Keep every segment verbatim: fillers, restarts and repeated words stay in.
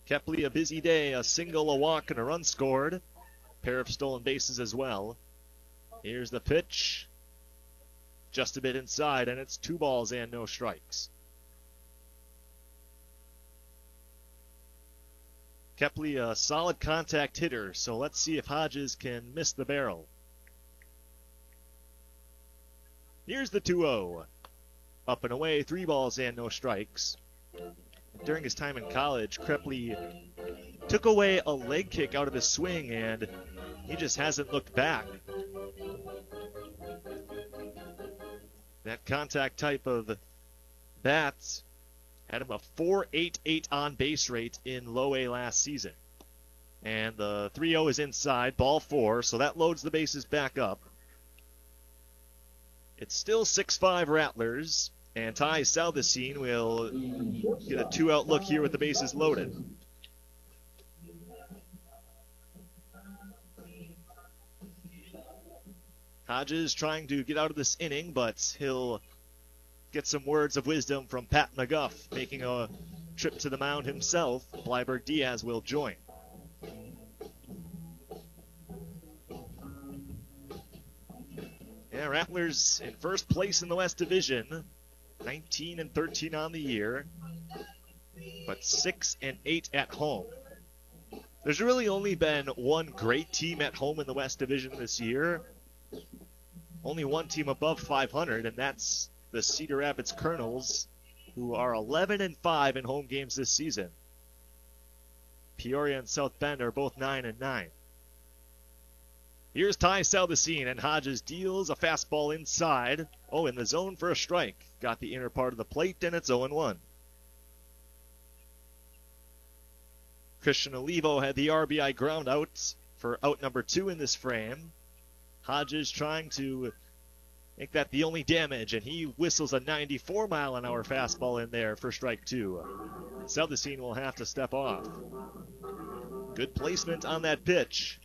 Kepley, a busy day, a single, a walk, and a run scored. Pair of stolen bases as well. Here's the pitch. Just a bit inside, and it's two balls and no strikes. Kepley, a solid contact hitter, so let's see if Hodges can miss the barrel. Here's the two oh. Up and away, three balls and no strikes. During his time in college, Kepley took away a leg kick out of his swing, and he just hasn't looked back. That contact type of bats had him a four eighty-eight on base rate in low A last season. And the three oh is inside, ball four, so that loads the bases back up. It's still six five Rattlers, and Ty Salvacine will get a two-out look here with the bases loaded. Hodges trying to get out of this inning, but he'll get some words of wisdom from Pat McGuff, making a trip to the mound himself. Bleiberg Diaz will join. Yeah, Rattlers in first place in the West Division, nineteen and thirteen on the year, but six and eight at home. There's really only been one great team at home in the West Division this year. Only one team above five hundred, and that's the Cedar Rapids Colonels, who are eleven and five in home games this season. Peoria and South Bend are both nine and nine. Here's Ty Salvacine, and Hodges deals a fastball inside. Oh, in the zone for a strike. Got the inner part of the plate, and it's oh and one. Christian Olivo had the R B I ground out for out number two in this frame. Hodges trying to make that the only damage, and he whistles a ninety-four mile an hour fastball in there for strike two. Salvacine will have to step off. Good placement on that pitch.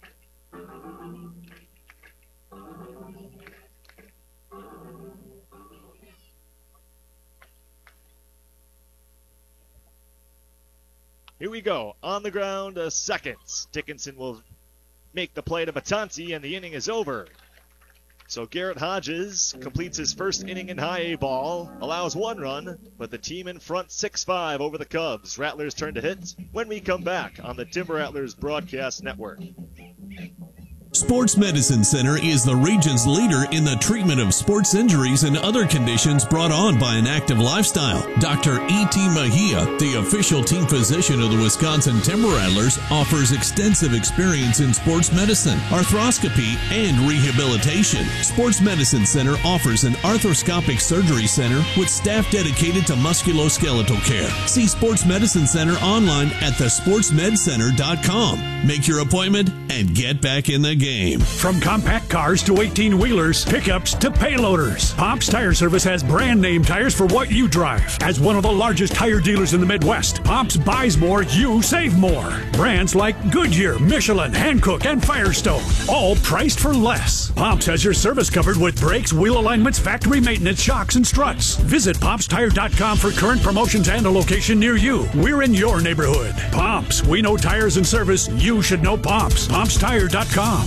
Here we go. On the ground, a second. Dickinson will make the play to Batanti, and the inning is over. So Garrett Hodges completes his first inning in high A ball, allows one run, but the team in front six five over the Cubs. Rattlers turn to hit when we come back on the Timber Rattlers Broadcast Network. Sports Medicine Center is the region's leader in the treatment of sports injuries and other conditions brought on by an active lifestyle. Doctor E T. Mejia, the official team physician of the Wisconsin Timber Rattlers, offers extensive experience in sports medicine, arthroscopy, and rehabilitation. Sports Medicine Center offers an arthroscopic surgery center with staff dedicated to musculoskeletal care. See Sports Medicine Center online at the sports med center dot com. Make your appointment and get back in the game. From compact cars to eighteen-wheelers, pickups to payloaders, Pops Tire Service has brand name tires for what you drive. As one of the largest tire dealers in the Midwest, Pops buys more, you save more. Brands like Goodyear, Michelin, Hankook, and Firestone, all priced for less. Pops has your service covered with brakes, wheel alignments, factory maintenance, shocks, and struts. Visit pops tire dot com for current promotions and a location near you. We're in your neighborhood. Pops, we know tires and service. You should know Pops. pops tire dot com.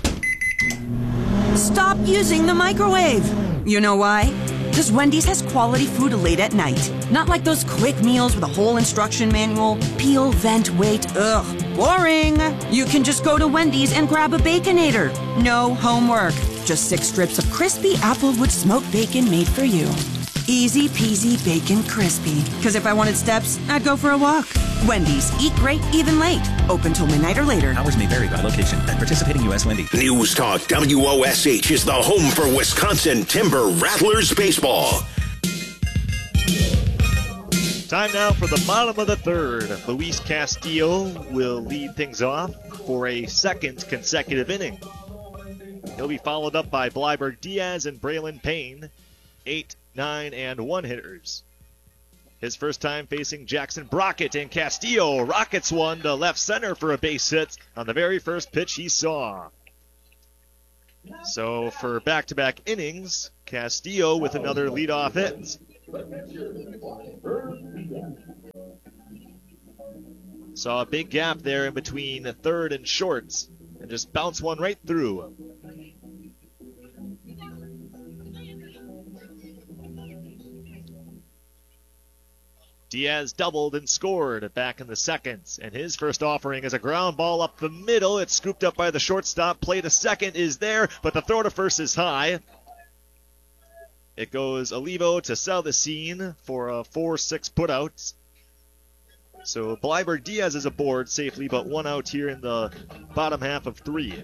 Stop using the microwave. You know why? Because Wendy's has quality food late at night. Not like those quick meals with a whole instruction manual. Peel, vent, wait. Ugh, boring. You can just go to Wendy's and grab a Baconator. No homework. Just six strips of crispy Applewood smoked bacon made for you. Easy peasy bacon crispy. Because if I wanted steps, I'd go for a walk. Wendy's. Eat great, even late. Open till midnight or later. Hours may vary by location. At participating U S Wendy's. News Talk W O S H is the home for Wisconsin Timber Rattlers baseball. Time now for the bottom of the third. Luis Castillo will lead things off for a second consecutive inning. He'll be followed up by Bleiberg Diaz and Braylon Payne, eight, nine, and one hitters. His first time facing Jackson Brockett, and Castillo rockets one to left center for a base hit on the very first pitch he saw. So for back-to-back innings, Castillo with another leadoff hit. Saw a big gap there in between third and short, and just bounced one right through. Diaz doubled and scored back in the second, and his first offering is a ground ball up the middle. It's scooped up by the shortstop. Play to second is there, but the throw to first is high. It goes Olivo to sell the scene for a four six putout. So Bleiberg Diaz is aboard safely, but one out here in the bottom half of three.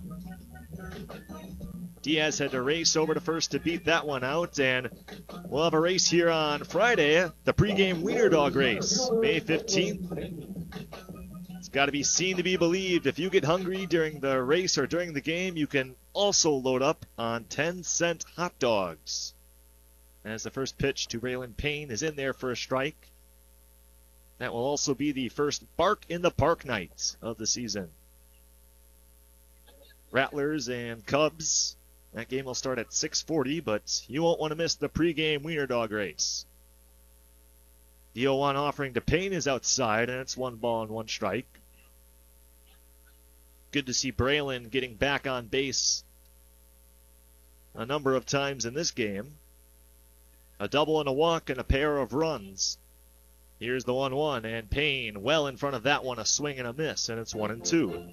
Diaz had to race over to first to beat that one out, and we'll have a race here on Friday, the pregame Wiener Dog race, May fifteenth. It's got to be seen to be believed. If you get hungry during the race or during the game, you can also load up on ten cent hot dogs. As the first pitch to Braylon Payne is in there for a strike. That will also be the first Bark in the Park night of the season. Rattlers and Cubs. That game will start at six forty, but you won't want to miss the pregame Wiener Dog race. The oh one offering to Payne is outside, and it's one ball and one strike. Good to see Braylon getting back on base a number of times in this game. A double and a walk and a pair of runs. Here's the one one, and Payne well in front of that one, a swing and a miss, and it's one and two.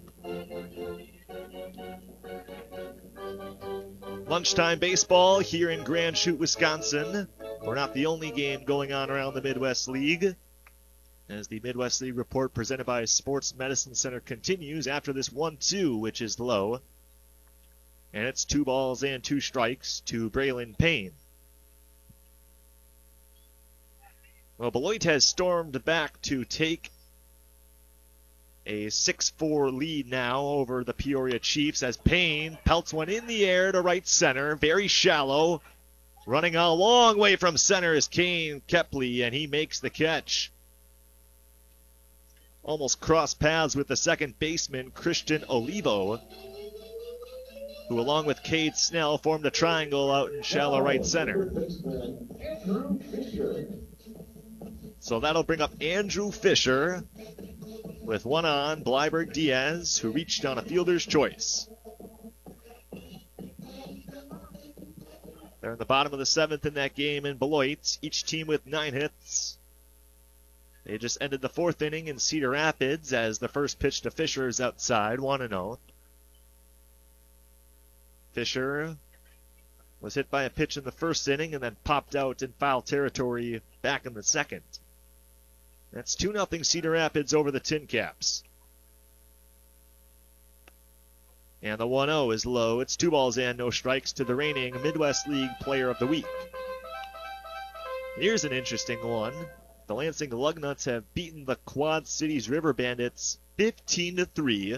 Lunchtime baseball here in Grand Chute, Wisconsin. We're not the only game going on around the Midwest League. As the Midwest League report presented by Sports Medicine Center continues after this one two, which is low. And it's two balls and two strikes to Braylon Payne. Well, Beloit has stormed back to take a six four lead now over the Peoria Chiefs as Payne pelts one in the air to right center, very shallow. Running a long way from center is Kane Kepley, and he makes the catch. Almost crossed paths with the second baseman, Christian Olivo, who along with Cade Snell formed a triangle out in shallow right center. So that'll bring up Andrew Fisher with one on, Bleiberg Diaz, who reached on a fielder's choice. They're in the bottom of the seventh in that game in Beloit, each team with nine hits. They just ended the fourth inning in Cedar Rapids as the first pitch to Fisher is outside, one and oh. Fisher was hit by a pitch in the first inning and then popped out in foul territory back in the second. That's two nothing Cedar Rapids over the Tin Caps. And the one oh is low. It's two balls and no strikes to the reigning Midwest League Player of the Week. Here's an interesting one. The Lansing Lugnuts have beaten the Quad Cities River Bandits fifteen to three.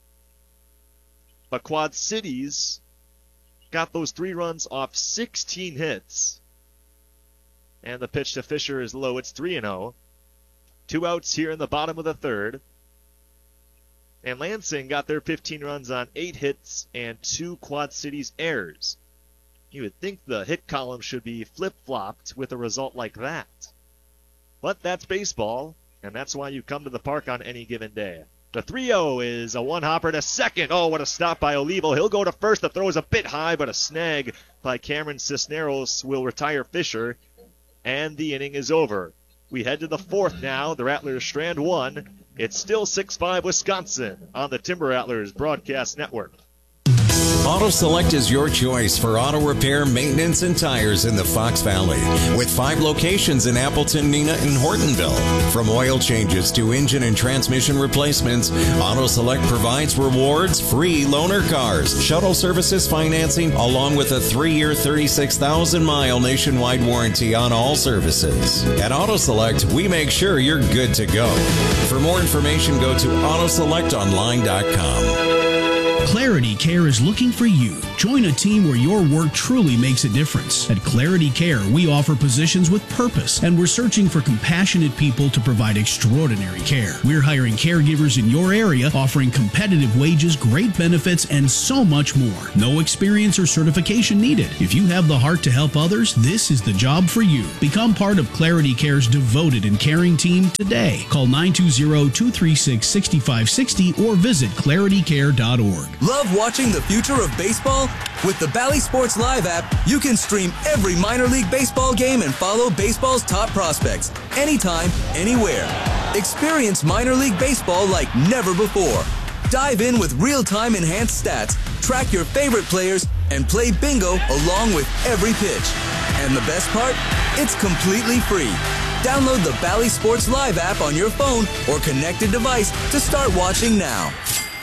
But Quad Cities got those three runs off sixteen hits. And the pitch to Fisher is low. It's three and oh. Two outs here in the bottom of the third. And Lansing got their fifteen runs on eight hits and two Quad Cities errors. You would think the hit column should be flip-flopped with a result like that. But that's baseball, and that's why you come to the park on any given day. The three oh is a one-hopper to second. Oh, what a stop by Olivo. He'll go to first. The throw is a bit high, but a snag by Cameron Cisneros will retire Fisher, and the inning is over. We head to the fourth now. The Rattlers strand one. It's still six five Wisconsin on the Timber Rattlers Broadcast Network. Auto Select is your choice for auto repair, maintenance, and tires in the Fox Valley. With five locations in Appleton, Neenah, and Hortonville. From oil changes to engine and transmission replacements, Auto Select provides rewards, free loaner cars, shuttle services financing, along with a three-year, thirty-six thousand mile nationwide warranty on all services. At Auto Select, we make sure you're good to go. For more information, go to auto select online dot com. Clarity Care is looking for you. Join a team where your work truly makes a difference. At Clarity Care, we offer positions with purpose, and we're searching for compassionate people to provide extraordinary care. We're hiring caregivers in your area, offering competitive wages, great benefits, and so much more. No experience or certification needed. If you have the heart to help others, this is the job for you. Become part of Clarity Care's devoted and caring team today. Call nine two zero, two three six, six five six zero or visit clarity care dot org. Love watching the future of baseball? With the Bally Sports Live app, you can stream every minor league baseball game and follow baseball's top prospects anytime, anywhere. Experience minor league baseball like never before. Dive in with real-time enhanced stats, track your favorite players, and play bingo along with every pitch. And the best part? It's completely free. Download the Bally Sports Live app on your phone or connected device to start watching now.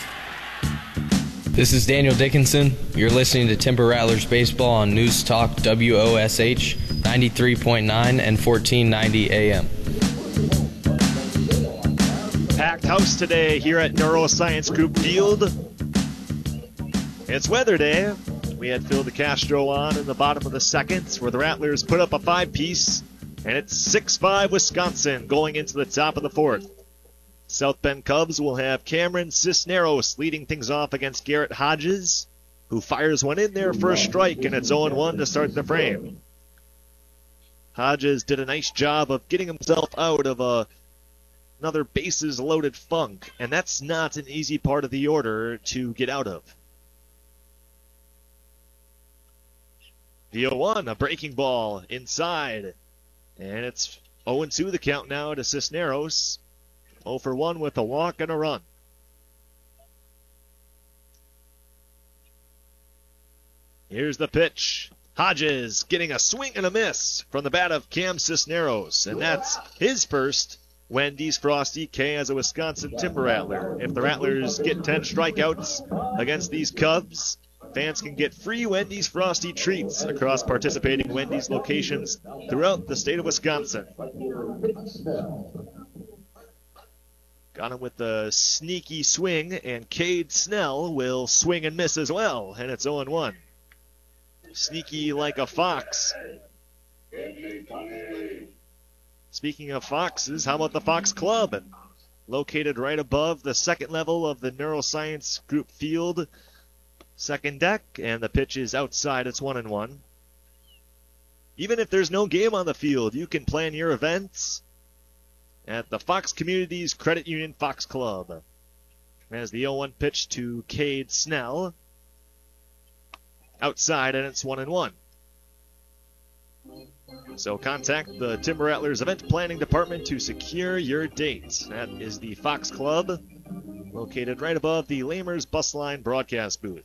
This is Daniel Dickinson. You're listening to Timber Rattlers Baseball on News Talk W O S H ninety-three point nine and fourteen ninety A M. Packed house today here at Neuroscience Group Field. It's weather day. We had Phil DeCastro on in the bottom of the second, where the Rattlers put up a five-piece, and it's six five Wisconsin going into the top of the fourth. South Bend Cubs will have Cameron Cisneros leading things off against Garrett Hodges, who fires one in there for a strike, and it's oh one to start the frame. Hodges did a nice job of getting himself out of a, another bases-loaded funk, and that's not an easy part of the order to get out of. The oh one, a breaking ball inside, and it's oh two the count now to Cisneros. oh for one with a walk and a run. Here's the pitch. Hodges getting a swing and a miss from the bat of Cam Cisneros, and that's his first Wendy's Frosty K as a Wisconsin Timber Rattler. If the Rattlers get ten strikeouts against these Cubs, fans can get free Wendy's Frosty treats across participating Wendy's locations throughout the state of Wisconsin. Got him with the sneaky swing, and Cade Snell will swing and miss as well, and it's oh one. Sneaky like a fox. Speaking of foxes, how about the Fox Club? Located right above the second level of the Neuroscience Group Field, second deck, and the pitch is outside. It's one and one. Even if there's no game on the field, you can plan your events at the Fox Communities Credit Union Fox Club. As the oh one pitch to Cade Snell. Outside, and it's one and one. So contact the Timber Rattlers Event Planning Department to secure your date. That is the Fox Club, located right above the Lamers Bus Line broadcast booth.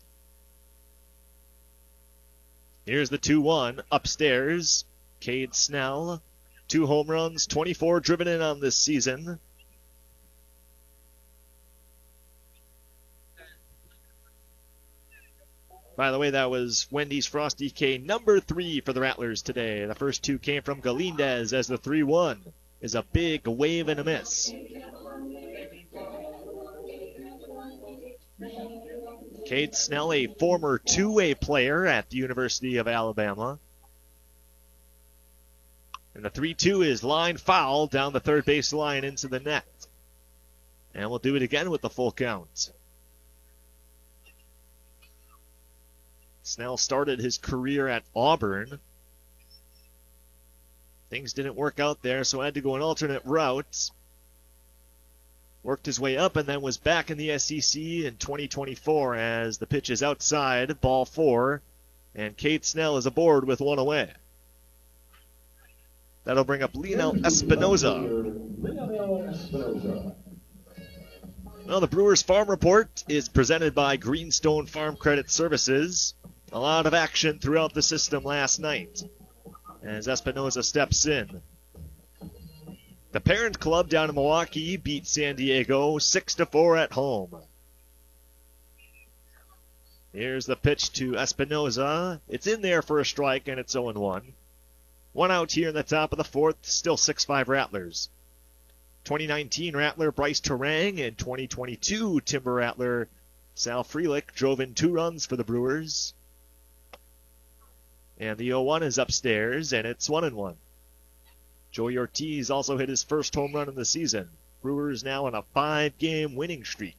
Here's the two one upstairs. Cade Snell, two home runs, twenty-four driven in on this season. By the way, that was Wendy's Frosty K number three for the Rattlers today. The first two came from Galindez as the three one is a big wave and a miss. Cade Snell, a former two-way player at the University of Alabama. And the three two is line foul down the third base line into the net. And we'll do it again with the full count. Snell started his career at Auburn. Things didn't work out there, so had to go an alternate route. Worked his way up and then was back in the S E C in twenty twenty-four as the pitch is outside, ball four, and Cade Snell is aboard with one away. That'll bring up Lionel Espinoza. Well, the Brewers Farm Report is presented by Greenstone Farm Credit Services. A lot of action throughout the system last night as Espinoza steps in. The parent club down in Milwaukee beat San Diego six to four at home. Here's the pitch to Espinoza. It's in there for a strike, and it's oh one. One out here in the top of the fourth, still six five Rattlers. twenty nineteen Rattler Bryce Terang and twenty twenty-two Timber Rattler Sal Frelick drove in two runs for the Brewers. And the oh one is upstairs, and it's one and one. Joey Ortiz also hit his first home run of the season. Brewers now on a five-game winning streak.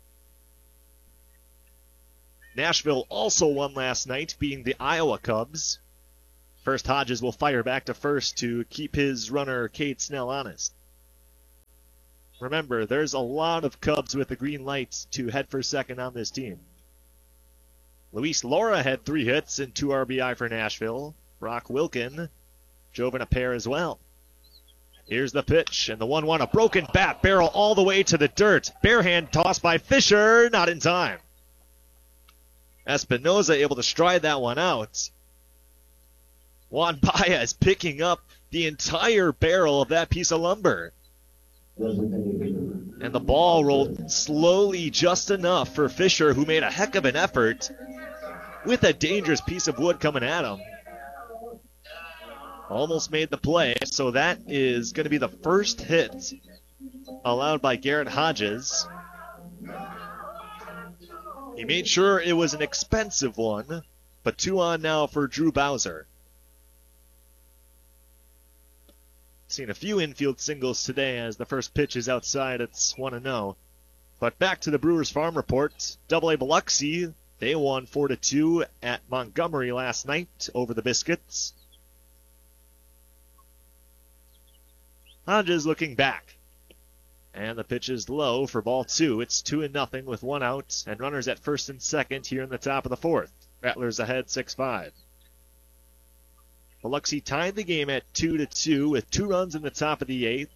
Nashville also won last night, beating the Iowa Cubs. First, Hodges will fire back to first to keep his runner, Cade Snell, honest. Remember, there's a lot of Cubs with the green lights to head for second on this team. Luis Laura had three hits and two R B I for Nashville. Brock Wilken drove in a pair as well. Here's the pitch, and the one one, a broken bat, barrel all the way to the dirt. Barehand toss by Fisher, not in time. Espinoza able to stride that one out. Juan Baez picking up the entire barrel of that piece of lumber. And the ball rolled slowly just enough for Fisher, who made a heck of an effort with a dangerous piece of wood coming at him. Almost made the play, so that is going to be the first hit allowed by Garrett Hodges. He made sure it was an expensive one, but two on now for Drew Bowser. Seen a few infield singles today as the first pitch is outside. It's one and oh. But back to the Brewers Farm Report. Double A Biloxi, they won four to two at Montgomery last night over the Biscuits. Hodges looking back. And the pitch is low for ball two. It's two and nothing with one out and runners at first and second here in the top of the fourth. Rattlers ahead six five. Biloxi tied the game at two to two with two runs in the top of the eighth.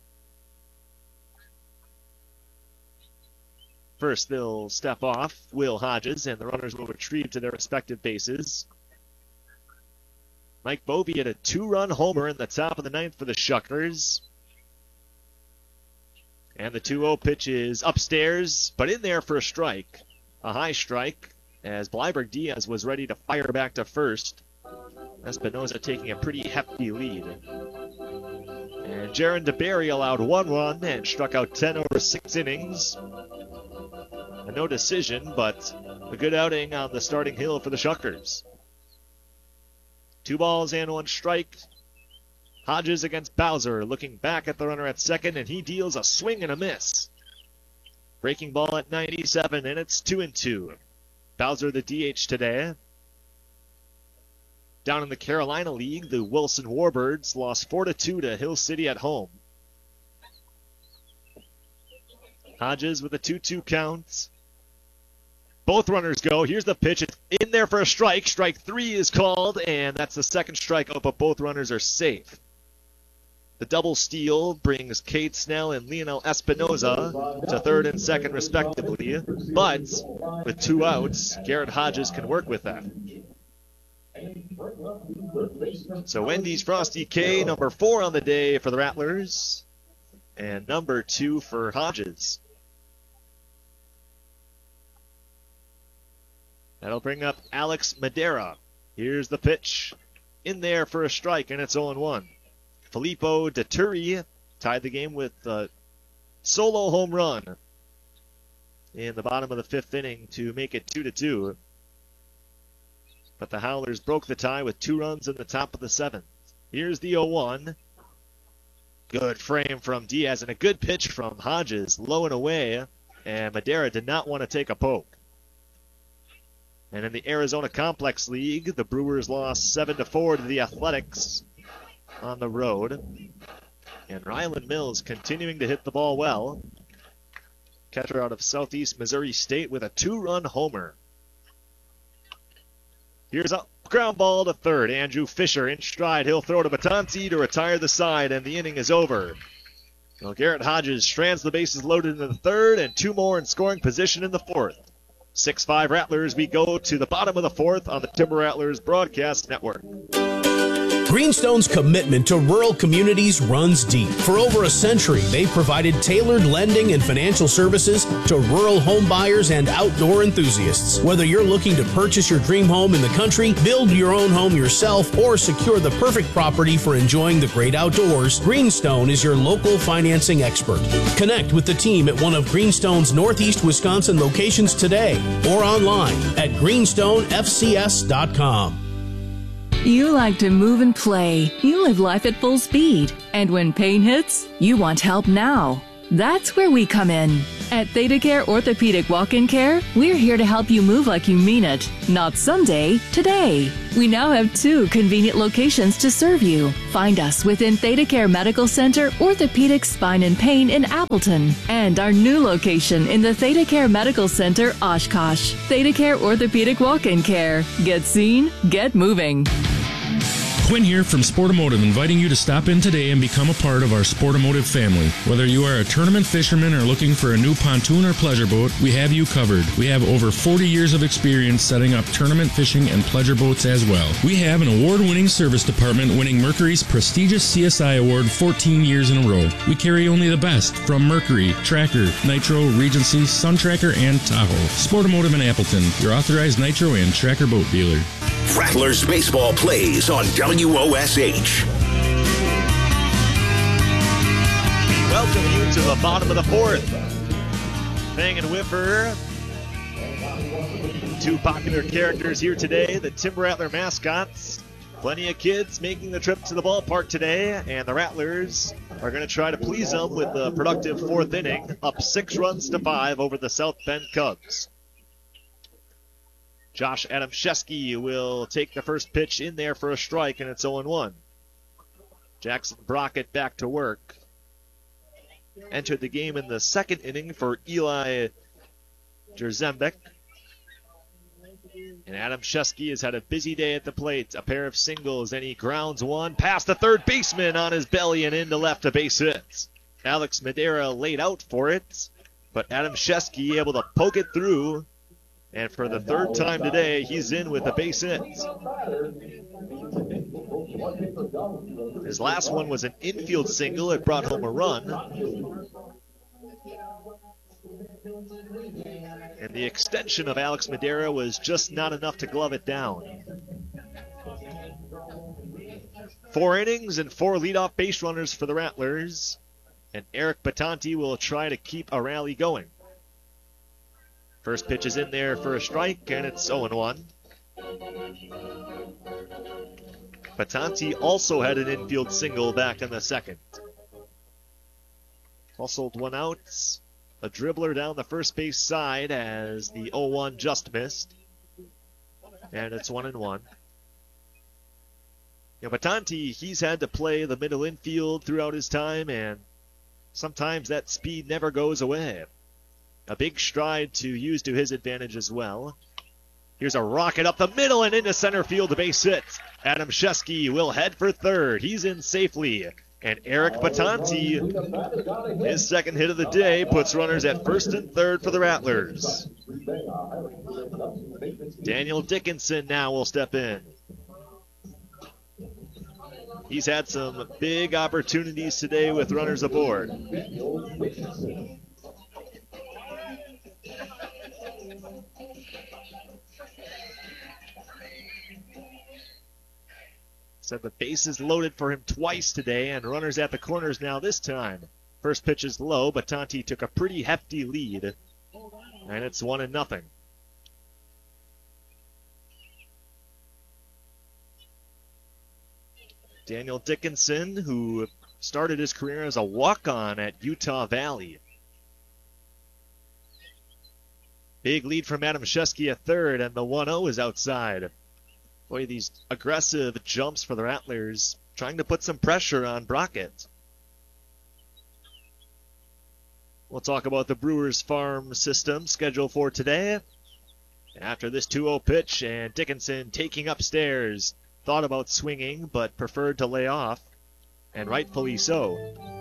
First, they'll step off Will Hodges, and the runners will retrieve to their respective bases. Mike Bovee had a two-run homer in the top of the ninth for the Shuckers. And the two oh pitch is upstairs, but in there for a strike. A high strike, as Bleiberg Diaz was ready to fire back to first. Espinoza taking a pretty hefty lead. And Jaron DeBerry allowed one run and struck out ten over six innings. A no decision, but a good outing on the starting hill for the Shuckers. Two balls and one strike. Hodges against Bowser, looking back at the runner at second, and he deals a swing and a miss. Breaking ball at ninety-seven, and it's two and two. Bowser the D H today. Down in the Carolina League, the Wilson Warbirds lost four to two to Hill City at home. Hodges with a two two count. Both runners go. Here's the pitch. It's in there for a strike. Strike three is called, and that's the second strikeout, but both runners are safe. The double steal brings Cade Snell and Leonel Espinoza to third and second respectively, but with two outs, Garrett Hodges can work with that. So Wendy's Frosty K, number four on the day for the Rattlers, and number two for Hodges. That'll bring up Alex Madera. Here's the pitch. In there for a strike, and it's oh and one. Filippo Deturi tied the game with a solo home run in the bottom of the fifth inning to make it two to two. But the Howlers broke the tie with two runs in the top of the seventh. Here's the oh one. Good frame from Diaz and a good pitch from Hodges, low and away, and Madera did not want to take a poke. And in the Arizona Complex League, the Brewers lost seven to four to the Athletics on the road. And Ryland Mills continuing to hit the ball well. Catcher out of Southeast Missouri State with a two-run homer. Here's a ground ball to third. Andrew Fisher in stride. He'll throw to Batanzi to retire the side, and the inning is over. Well, Garrett Hodges strands the bases loaded into the third, and two more in scoring position in the fourth. six five Rattlers. We go to the bottom of the fourth on the Timber Rattlers Broadcast Network. Greenstone's commitment to rural communities runs deep. For over a century, they've provided tailored lending and financial services to rural home buyers and outdoor enthusiasts. Whether you're looking to purchase your dream home in the country, build your own home yourself, or secure the perfect property for enjoying the great outdoors, Greenstone is your local financing expert. Connect with the team at one of Greenstone's Northeast Wisconsin locations today or online at greenstone f c s dot com. You like to move and play. You live life at full speed. And when pain hits, you want help now. That's where we come in. At ThedaCare Orthopedic Walk-In Care, we're here to help you move like you mean it. Not someday, today. We now have two convenient locations to serve you. Find us within ThedaCare Medical Center, Orthopedic Spine and Pain in Appleton, and our new location in the ThedaCare Medical Center, Oshkosh. ThedaCare Orthopedic Walk-In Care. Get seen, get moving. Quinn here from Sportomotive, inviting you to stop in today and become a part of our Sportomotive family. Whether you are a tournament fisherman or looking for a new pontoon or pleasure boat, we have you covered. We have over forty years of experience setting up tournament fishing and pleasure boats as well. We have an award-winning service department winning Mercury's prestigious C S I award fourteen years in a row. We carry only the best from Mercury, Tracker, Nitro, Regency, Sun Tracker, and Tahoe. Sportomotive in Appleton, your authorized Nitro and Tracker boat dealer. Rattlers baseball plays on W O S H. We welcome you to the bottom of the fourth. Fang and Whiffer, two popular characters here today, the Timber Rattler mascots. Plenty of kids making the trip to the ballpark today, and the Rattlers are going to try to please them with the productive fourth inning, up six runs to five over the South Bend Cubs. Josh Adamszewski will take the first pitch in there for a strike, and it's oh and one. Jackson Brockett back to work. Entered the game in the second inning for Eli Jerzembek. And Adamszewski has had a busy day at the plate. A pair of singles, and he grounds one past the third baseman on his belly and into left, a base hit. Alex Madera laid out for it, but Adamszewski able to poke it through. And for the third time today, he's in with a base hit. His last one was an infield single. It brought home a run. And the extension of Alex Madera was just not enough to glove it down. Four innings and four leadoff base runners for the Rattlers. And Eric Batanti will try to keep a rally going. First pitch is in there for a strike, and it's oh and one. Batanti also had an infield single back in the second. Hustled one out. A dribbler down the first base side as the oh one just missed. And it's one and one. You know, Batanti, he's had to play the middle infield throughout his time, and sometimes that speed never goes away. A big stride to use to his advantage as well. Here's a rocket up the middle and into center field, the base hit. Adamszewski will head for third. He's in safely. And Eric Batanti, his second hit of the day, puts runners at first and third for the Rattlers. Daniel Dickinson now will step in. He's had some big opportunities today with runners aboard. Said the base is loaded for him twice today, and runners at the corners now this time. First pitch is low, but Batanti took a pretty hefty lead, and it's one and nothing. Daniel Dickinson, who started his career as a walk-on at Utah Valley. Big lead from Adamszewski at third, and the one oh is outside. Boy, these aggressive jumps for the Rattlers, trying to put some pressure on Brockett. We'll talk about the Brewers farm system schedule for today. After this two oh pitch, and Dickinson taking upstairs. Thought about swinging, but preferred to lay off, and rightfully so.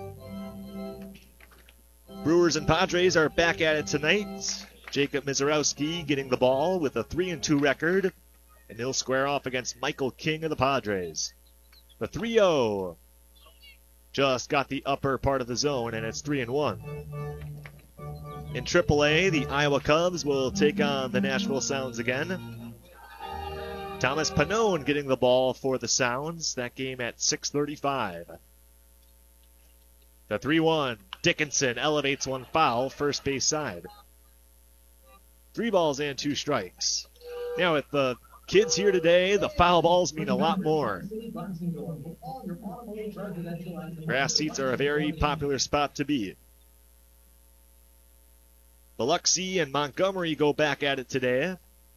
Brewers and Padres are back at it tonight. Jacob Mizorowski getting the ball with a three and two record, and he'll square off against Michael King of the Padres. The three oh just got the upper part of the zone, and it's three and one. In triple A, the Iowa Cubs will take on the Nashville Sounds again. Thomas Pannone getting the ball for the Sounds. That game at six thirty-five. The three one. Dickinson elevates one foul, first base side. Three balls and two strikes. Now with the kids here today, the foul balls mean a lot more. Grass seats are a very popular spot to be. Biloxi and Montgomery go back at it today.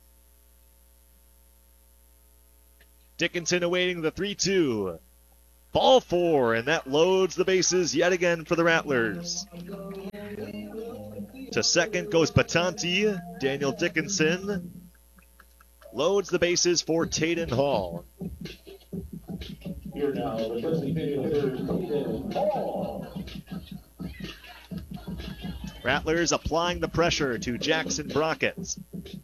Dickinson awaiting the three two. Ball four, and that loads the bases yet again for the Rattlers. To second goes Batanti. Daniel Dickinson loads the bases for Taden Hall. Here now, the first Taden Hall. Rattlers applying the pressure to Jackson Brockett.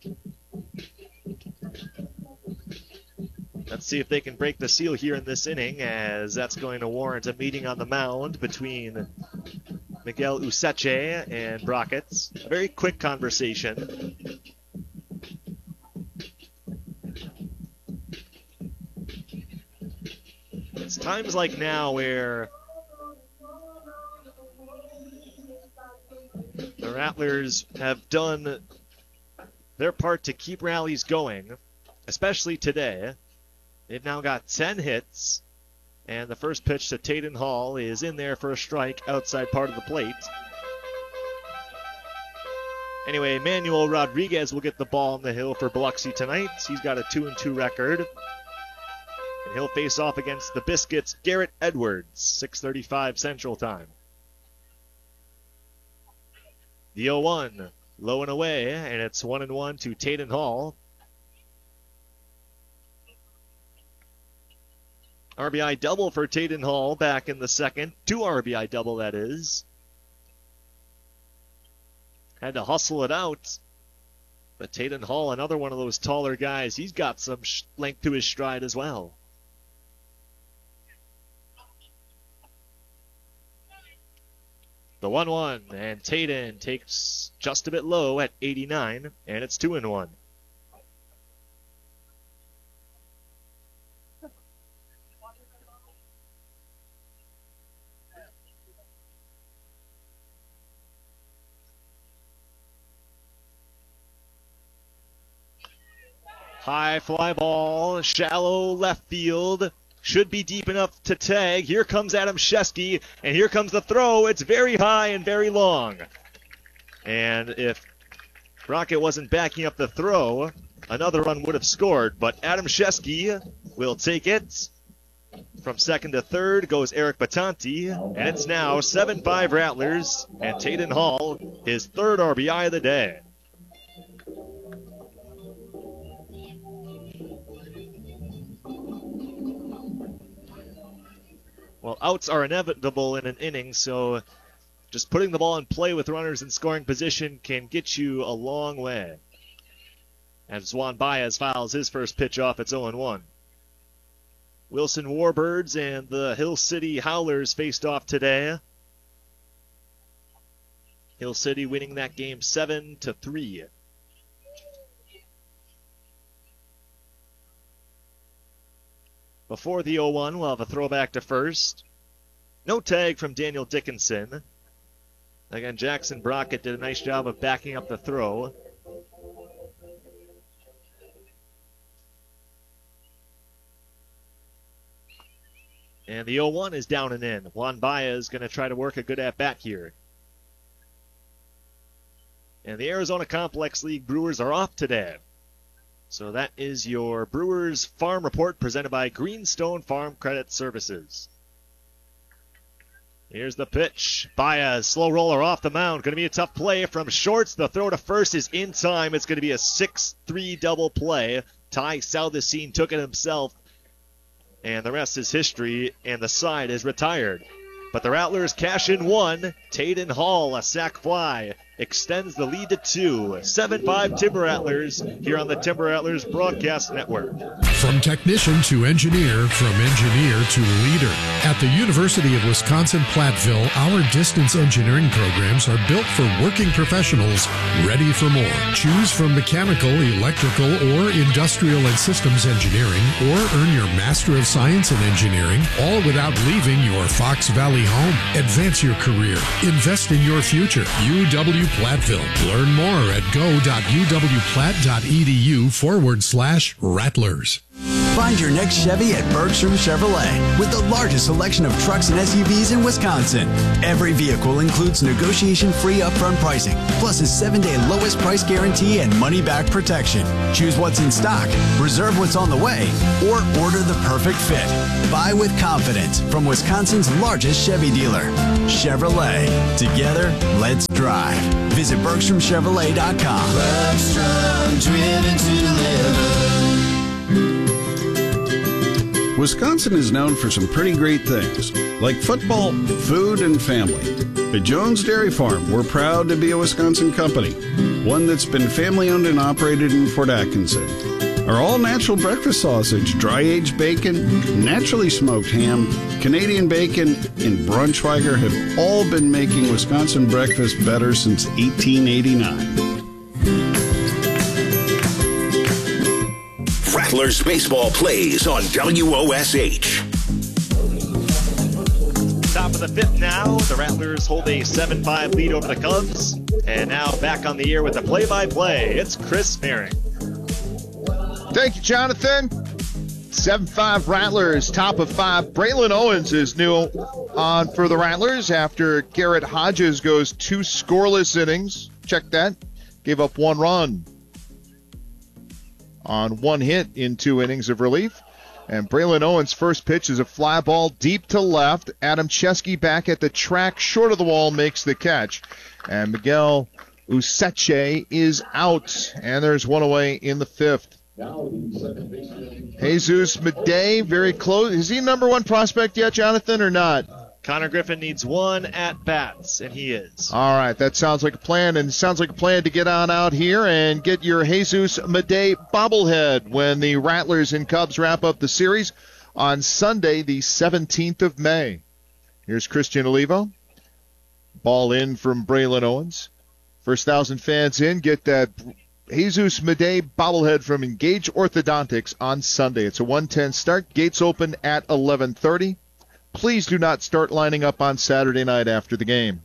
Let's see if they can break the seal here in this inning, as that's going to warrant a meeting on the mound between Miguel Useche and Brockett. A very quick conversation. It's times like now where the Rattlers have done their part to keep rallies going, especially today. They've now got ten hits, and the first pitch to Taden Hall is in there for a strike outside part of the plate. Anyway, Manuel Rodriguez will get the ball on the hill for Biloxi tonight. He's got a two and two record. And he'll face off against the Biscuits' Garrett Edwards, six thirty-five Central Time. The oh one, low and away, and it's one and one to Taden Hall. R B I double for Taden Hall back in the second. Two R B I double, that is. Had to hustle it out. But Taden Hall, another one of those taller guys, he's got some length to his stride as well. The one one, and Taden takes just a bit low at eighty-nine, and it's two and one. High fly ball, shallow left field. Should be deep enough to tag. Here comes Adam Shesky, and here comes the throw. It's very high and very long. And if Brockett wasn't backing up the throw, another run would have scored. But Adam Shesky will take it. From second to third goes Eric Batanti, and it's now seven five Rattlers, and Taden Hall, his third R B I of the day. Well, outs are inevitable in an inning, so just putting the ball in play with runners in scoring position can get you a long way. As Juan Baez fouls his first pitch off, it's oh and one. Wilson Warbirds and the Hill City Howlers faced off today. Hill City winning that game seven to three. Before the oh one, we'll have a throwback to first. No tag from Daniel Dickinson. Again, Jackson Brockett did a nice job of backing up the throw. And the oh one is down and in. Juan Baez going to try to work a good at-bat here. And the Arizona Complex League Brewers are off today. So that is your Brewers Farm Report presented by Greenstone Farm Credit Services. Here's the pitch. Baez, slow roller off the mound. Going to be a tough play from Shorts. The throw to first is in time. It's going to be a six three double play. Ty Saldacine took it himself. And the rest is history, and the side is retired. But the Rattlers cash in one, Taden Hall, a sac fly, extends the lead to two. seven five Timber Rattlers here on the Timber Rattlers Broadcast Network. From technician to engineer, from engineer to leader. At the University of Wisconsin-Platteville, our distance engineering programs are built for working professionals ready for more. Choose from mechanical, electrical, or industrial and systems engineering, or earn your Master of Science in Engineering, all without leaving your Fox Valley home. Advance your career. Invest in your future. U W Platteville. Learn more at go.uwplatt.edu forward slash Rattlers. Find your next Chevy at Bergstrom Chevrolet with the largest selection of trucks and S U Vs in Wisconsin. Every vehicle includes negotiation-free upfront pricing, plus a seven-day lowest price guarantee and money-back protection. Choose what's in stock, reserve what's on the way, or order the perfect fit. Buy with confidence from Wisconsin's largest Chevy dealer, Chevrolet. Together, let's drive. Visit Bergstrom Chevrolet dot com. Bergstrom, driven to deliver. Wisconsin is known for some pretty great things, like football, food, and family. At Jones Dairy Farm, we're proud to be a Wisconsin company, one that's been family-owned and operated in Fort Atkinson. Our all-natural breakfast sausage, dry-aged bacon, naturally smoked ham, Canadian bacon, and Braunschweiger have all been making Wisconsin breakfast better since eighteen eighty-nine. Rattlers baseball plays on W O S H. Top of the fifth now. The Rattlers hold a seven five lead over the Cubs. And now back on the air with the play-by-play, it's Chris Merrick. Thank you, Jonathan. seven five Rattlers, top of five. Braylon Owens is new on for the Rattlers after Garrett Hodges goes two scoreless innings. Check that. Gave up one run on one hit in two innings of relief. And Braylon Owens' first pitch is a fly ball deep to left. Adam Chesky back at the track, short of the wall, makes the catch. And Miguel Useche is out. And there's one away in the fifth. Jesus Madej, very close. Is he number one prospect yet, Jonathan, or not? Connor Griffin needs one at-bats, and he is. All right, that sounds like a plan, and it sounds like a plan to get on out here and get your Jesus Madej bobblehead when the Rattlers and Cubs wrap up the series on Sunday, the seventeenth of May. Here's Christian Olivo. Ball in from Braylon Owens. First thousand fans in, get that Jesus Madej bobblehead from Engage Orthodontics on Sunday. It's a one ten start. Gates open at eleven thirty. Please do not start lining up on Saturday night after the game.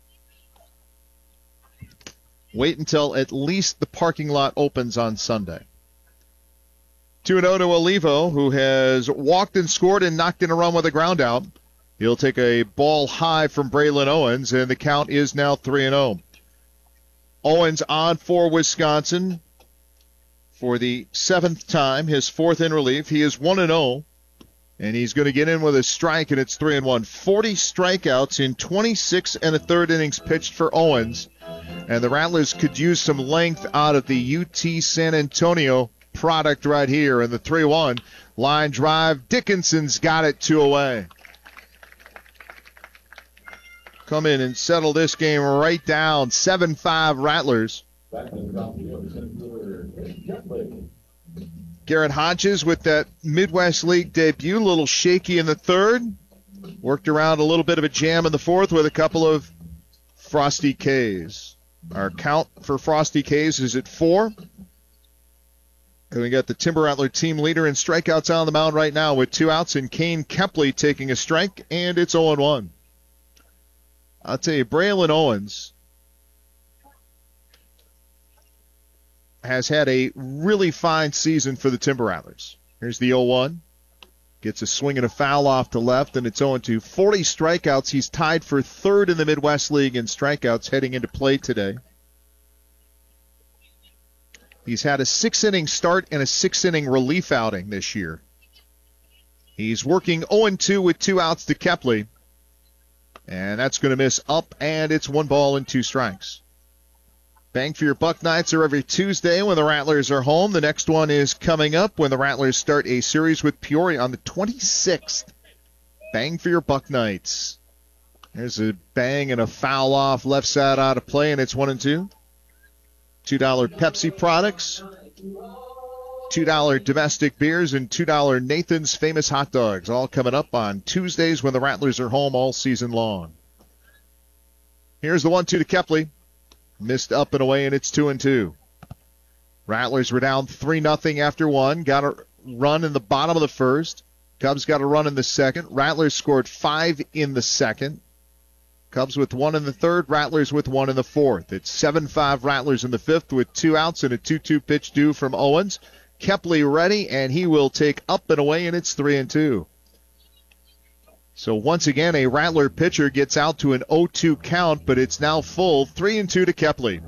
Wait until at least the parking lot opens on Sunday. two and oh to Olivo, who has walked and scored and knocked in a run with a ground out. He'll take a ball high from Braylon Owens, and the count is now three and oh. Owens on for Wisconsin for the seventh time, his fourth in relief. He is one and oh. And he's going to get in with a strike, and it's three and one. forty strikeouts in twenty-six and a third innings pitched for Owens. And the Rattlers could use some length out of the U T San Antonio product right here. And the three one line drive. Dickinson's got it two away. Come in and settle this game right down. seven five Rattlers. Garrett Hodges with that Midwest League debut, a little shaky in the third. Worked around a little bit of a jam in the fourth with a couple of Frosty K's. Our count for Frosty K's is at four. And we got the Timber Rattler team leader in strikeouts on the mound right now with two outs, and Kane Kepley taking a strike, and it's oh and one. I'll tell you, Braylon Owens has had a really fine season for the Timber Rattlers. Here's the oh one. Gets a swing and a foul off to left, and it's oh and two. forty strikeouts. He's tied for third in the Midwest League in strikeouts heading into play today. He's had a six-inning start and a six-inning relief outing this year. He's working oh and two with two outs to Kepley. And that's going to miss up, and it's one ball and two strikes. Bang for your buck nights are every Tuesday when the Rattlers are home. The next one is coming up when the Rattlers start a series with Peoria on the twenty-sixth. Bang for your buck nights. There's a bang and a foul off left side out of play, and it's one and two. two dollar Pepsi products, two dollar domestic beers, and two dollar Nathan's Famous Hot Dogs, all coming up on Tuesdays when the Rattlers are home all season long. Here's the one two to Kepley. Missed up and away, and it's two and two. Rattlers were down three nothing after one. Got a run in the bottom of the first. Cubs got a run in the second. Rattlers scored five in the second. Cubs with one in the third. Rattlers with one in the fourth. It's seven five Rattlers in the fifth with two outs and a two two pitch due from Owens. Kepley ready, and he will take up and away, and it's three and two. So once again, a Rattler pitcher gets out to an oh two count, but it's now full, three and two to Kepley.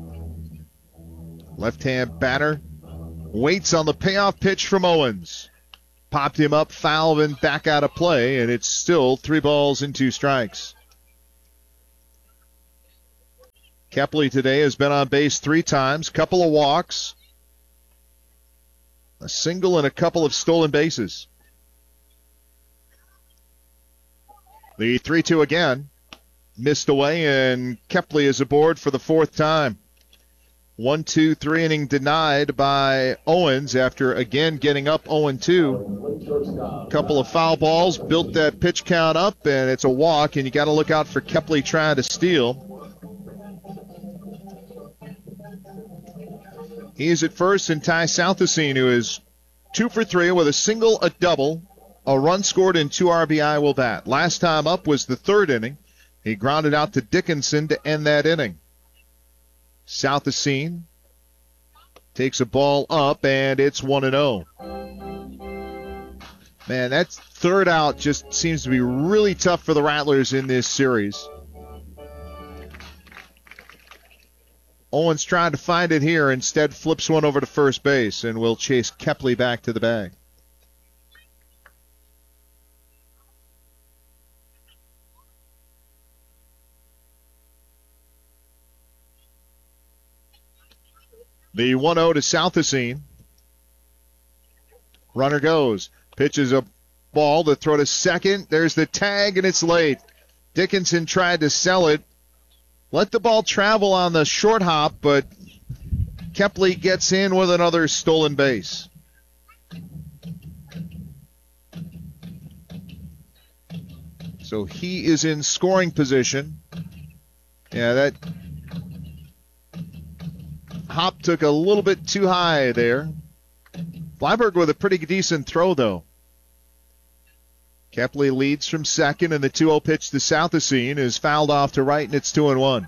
Left-hand batter waits on the payoff pitch from Owens. Popped him up, foul, and back out of play, and it's still three balls and two strikes. Kepley today has been on base three times, couple of walks, a single, and a couple of stolen bases. The three two again. Missed away, and Kepley is aboard for the fourth time. one two three inning denied by Owens after again getting up oh and two. Couple of foul balls, built that pitch count up, and it's a walk, and you got to look out for Kepley trying to steal. He's at first, and Ty Southesine, who is two for three with a single, a double, a run scored, and two R B I will bat. Last time up was the third inning. He grounded out to Dickinson to end that inning. Southesine takes a ball up, and it's one and oh. Man, that third out just seems to be really tough for the Rattlers in this series. Owens trying to find it here, instead flips one over to first base and will chase Kepley back to the bag. The one oh to Southesine. Runner goes. Pitches a ball to throw to second. There's the tag, and it's late. Dickinson tried to sell it. Let the ball travel on the short hop, but Kepley gets in with another stolen base. So he is in scoring position. Yeah, that hop took a little bit too high there. Flyberg with a pretty decent throw, though. Kepley leads from second, and the two oh pitch to Southesine is fouled off to right, and it's two and one.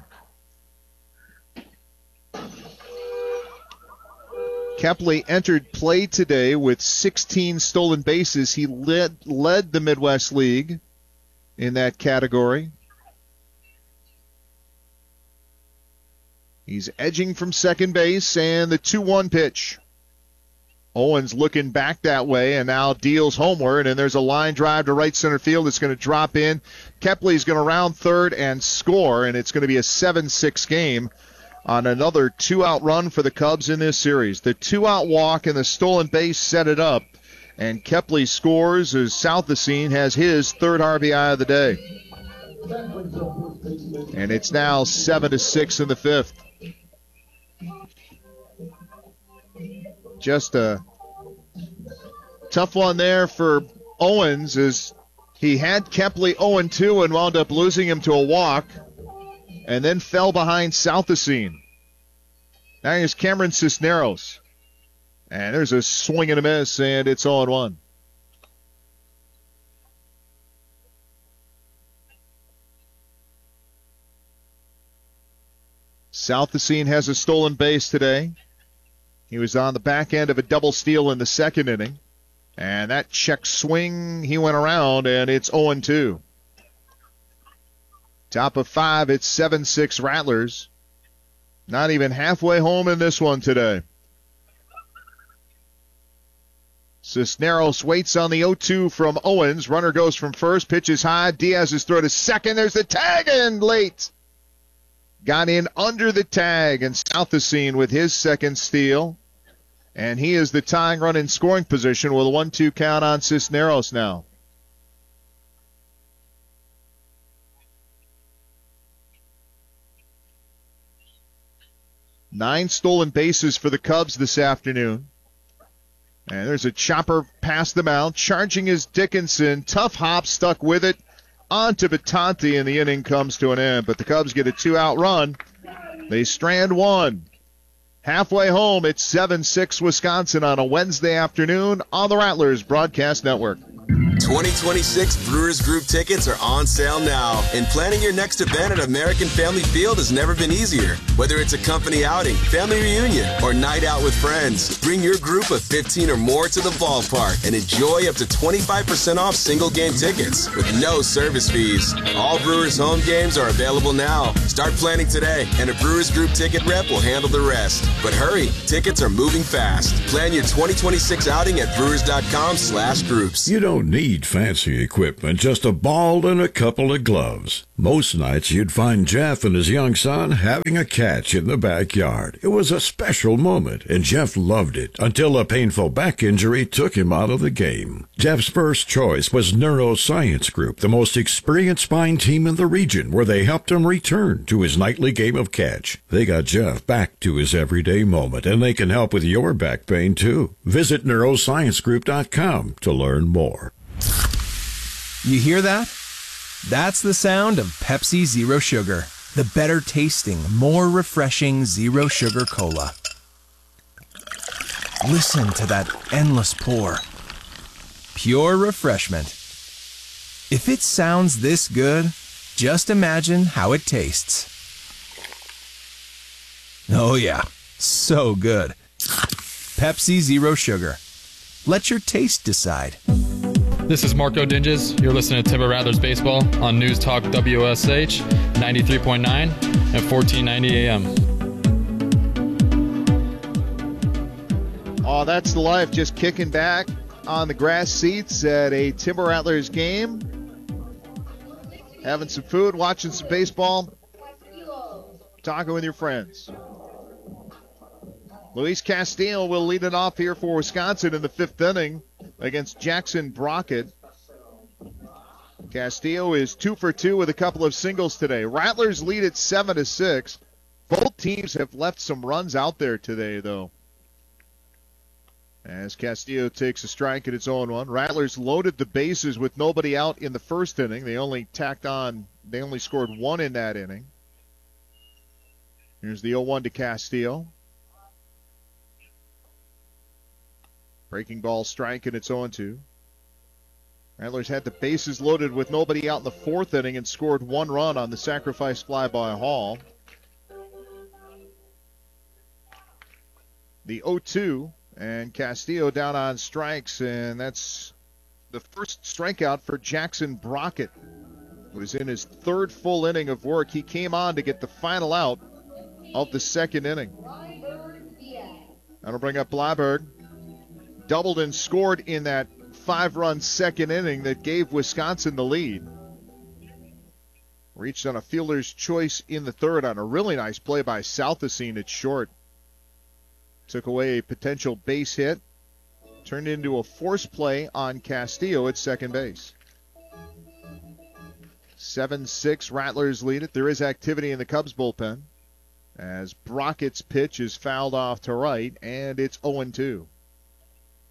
Kepley entered play today with sixteen stolen bases. He led, led the Midwest League in that category. He's edging from second base, and the two one pitch. Owens looking back that way and now deals homeward, and there's a line drive to right center field. It's going to drop in. Kepley's going to round third and score, and it's going to be a seven six game on another two-out run for the Cubs in this series. The two-out walk and the stolen base set it up, and Kepley scores as Southesine has his third R B I of the day. And it's now seven to six in the fifth. Just a tough one there for Owens, as he had Kepley oh and two and wound up losing him to a walk, and then fell behind Southesine. Now here's Cameron Cisneros. And there's a swing and a miss, and it's oh and one. Southesine has a stolen base today. He was on the back end of a double steal in the second inning. And that check swing, he went around, and it's oh and two. Top of five, it's seven six Rattlers. Not even halfway home in this one today. Cisneros waits on the oh two from Owens. Runner goes from first, pitches high. Diaz's throw to second. There's the tag, and late. Got in under the tag, and Southesine with his second steal. And he is the tying run in scoring position with a one two count on Cisneros now. Nine stolen bases for the Cubs this afternoon. And there's a chopper past the mound. Charging is Dickinson. Tough hop, stuck with it. On to Batanti, and the inning comes to an end. But the Cubs get a two-out run. They strand one. Halfway home, it's seven six Wisconsin on a Wednesday afternoon on the Rattlers Broadcast Network. twenty twenty-six Brewers Group tickets are on sale now, and planning your next event at American Family Field has never been easier. Whether it's a company outing, family reunion, or night out with friends, bring your group of fifteen or more to the ballpark and enjoy up to twenty-five percent off single game tickets with no service fees. All Brewers home games are available now. Start planning today, and a Brewers Group ticket rep will handle the rest. But hurry, tickets are moving fast. Plan your twenty twenty-six outing at brewers.com slash groups. You don't need fancy equipment, just a ball and a couple of gloves. Most nights you'd find Jeff and his young son having a catch in the backyard. It was a special moment, and Jeff loved it until a painful back injury took him out of the game. Jeff's first choice was Neuroscience Group, the most experienced spine team in the region, where they helped him return to his nightly game of catch. They got Jeff back to his everyday moment, and they can help with your back pain too. Visit neuroscience group dot com to learn more. You hear that? That's the sound of Pepsi Zero Sugar, the better tasting, more refreshing zero sugar cola. Listen to that endless pour. Pure refreshment. If it sounds this good, just imagine how it tastes. Oh yeah, so good. Pepsi Zero Sugar. Let your taste decide. This is Marco Dinges. You're listening to Timber Rattlers Baseball on News Talk W O S H ninety-three point nine and fourteen ninety A M. Oh, that's the life. Just kicking back on the grass seats at a Timber Rattlers game. Having some food, watching some baseball, talking with your friends. Luis Castillo will lead it off here for Wisconsin in the fifth inning against Jackson Brockett. Castillo is two for two with a couple of singles today. Rattlers lead at seven to six. Both teams have left some runs out there today, though. As Castillo takes a strike at its own one. Rattlers loaded the bases with nobody out in the first inning. They only tacked on, they only scored one in that inning. Here's the oh one to Castillo. Breaking ball strike, and it's oh two. Rattlers had the bases loaded with nobody out in the fourth inning and scored one run on the sacrifice fly by Hall. The oh two, and Castillo down on strikes, and that's the first strikeout for Jackson Brockett, who is in his third full inning of work. He came on to get the final out of the second inning. That'll bring up Blyberg. Doubled and scored in that five-run second inning that gave Wisconsin the lead. Reached on a fielder's choice in the third on a really nice play by Southesine at short. Took away a potential base hit. Turned into a force play on Castillo at second base. seven six, Rattlers lead it. There is activity in the Cubs bullpen as Brockett's pitch is fouled off to right, and it's oh two.